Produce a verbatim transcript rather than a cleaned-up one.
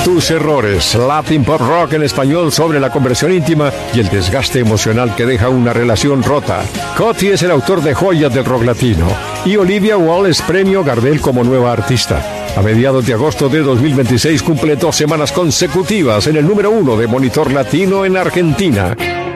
Tus errores, Latin Pop Rock en español sobre la conversión íntima y el desgaste emocional que deja una relación rota. Coti es el autor de joyas del rock latino y Olivia Wall es premio Gardel como nueva artista. A mediados de agosto de dos mil veintiséis cumple dos semanas consecutivas en el número uno de Monitor Latino en Argentina.